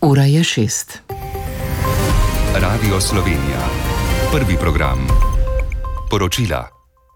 Ura je 6. Radio Slovenija. Prvi program. Poročila.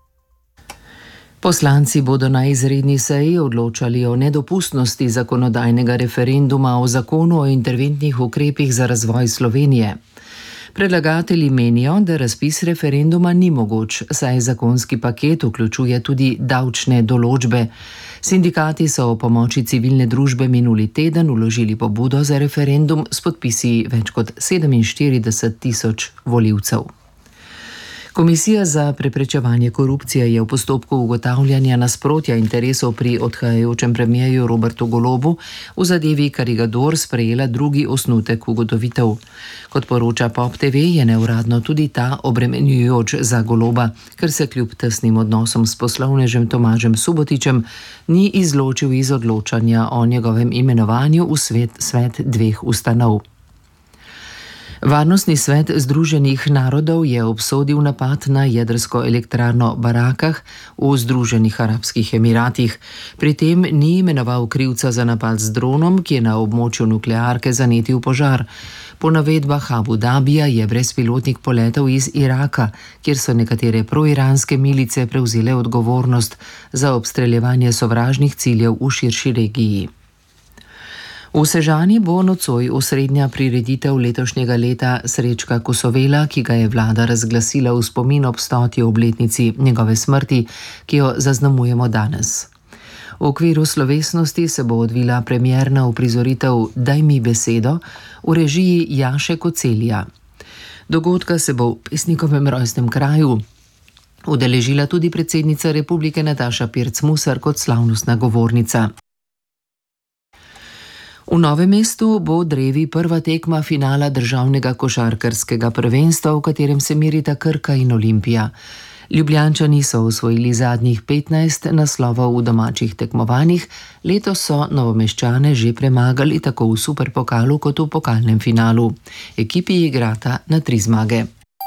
Poslanci bodo na izredni seji odločali o nedopustnosti zakonodajnega referenduma o zakonu o interventnih ukrepih za razvoj Slovenije. Predlagatelji menijo, da razpis referenduma ni mogoč, saj zakonski paket vključuje tudi davčne določbe. Sindikati so o pomoči civilne družbe minuli teden vložili pobudo za referendum s podpisi več kot 47.000 volivcev. Komisija za preprečevanje korupcije je v postopku ugotavljanja nasprotja interesov pri odhajajočem premierju Robertu Golobu v zadevi Karigador sprejela drugi osnutek ugotovitev. Kot poroča Pop TV, je neuradno tudi ta obremenjujoč za Goloba, ker se kljub tesnim odnosom s poslovnežem Tomažem Subotićem ni izločil iz odločanja o njegovem imenovanju v svet dveh ustanov. Varnostni svet Združenih narodov je obsodil napad na jedrsko elektrarno Barakah v Združenih arabskih emiratih. Pri tem ni imenoval krivca za napad z dronom, ki je na območju nuklearke zanetil požar. Po navedbah Abu Dabija je brezpilotnik poletel iz Iraka, kjer so nekatere proiranske milice prevzele odgovornost za obstreljevanje sovražnih ciljev v širši regiji. V Sežani bo nocoj osrednja prireditev letošnjega leta Srečka Kosovela, ki ga je vlada razglasila v spomin ob 100. obletnici njegove smrti, ki jo zaznamujemo danes. V okviru slovesnosti se bo odvila premierna uprizoritev Daj mi besedo v režiji Jaše Kocelja. Dogodka se bo v pesnikovem rojstnem kraju udeležila tudi predsednica republike Nataša Pirc Musar kot slavnostna govornica. V Novem mestu bo drevi prva tekma finala državnega košarkarskega prvenstva, v katerem se merita Krka in Olimpija. Ljubljančani so osvojili zadnjih 15 naslovov v domačih tekmovanjih, letos so Novomeščane že premagali tako v superpokalu kot v pokalnem finalu. Ekipi igrata na 3 zmage.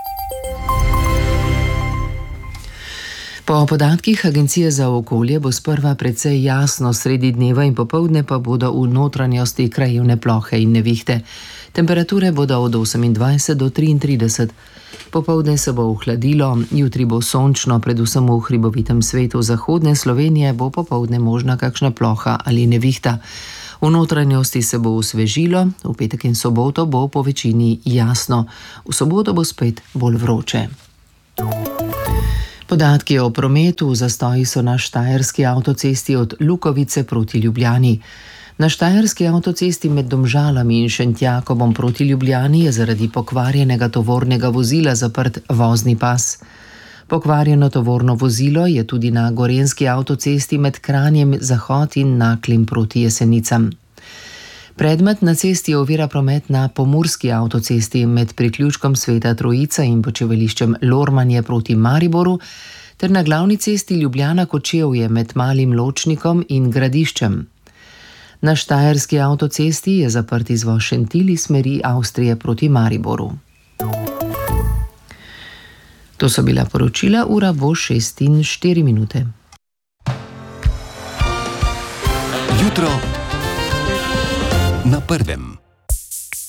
Po podatkih Agencije za okolje bo sprva precej jasno, sredi dneva in popoldne pa bodo v notranjosti krajevne plohe in nevihte. Temperature bodo od 28 do 33. Popoldne se bo ohladilo, jutri bo sončno, predvsem v hribovitem svetu zahodne Slovenije bo popoldne možna kakšna ploha ali nevihta. V notranjosti se bo osvežilo, v petek in soboto bo po večini jasno. V soboto bo spet bolj vroče. Podatki o prometu v zastoji so na štajerski avtocesti od Lukovice proti Ljubljani. Na štajerski avtocesti med Domžalami in Šentjakobom proti Ljubljani je zaradi pokvarjenega tovornega vozila zaprt vozni pas. Pokvarjeno tovorno vozilo je tudi na gorenjski avtocesti med Kranjem Zahod in Naklim proti Jesenicam. Predmet na cesti ovira promet na pomurski avtocesti med priključkom Sveta Trojica in počivališčem Lormanje proti Mariboru ter na glavni cesti Ljubljana-Kočevje med Malim Ločnikom in Gradiščem. Na štajerski avtocesti je zaprt izvoz Šentilj iz smeri Avstrije proti Mariboru. To so bila poročila, ura bo 6:04. Jutro na prvem.